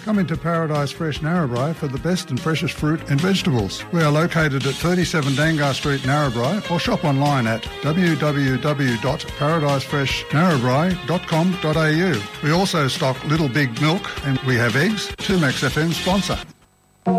Come into Paradise Fresh Narrabri for the best and freshest fruit and vegetables. We are located at 37 Dangar Street, Narrabri, or shop online at www.paradisefreshnarrabri.com.au. We also stock Little Big Milk and we have eggs. 2Max FM sponsor.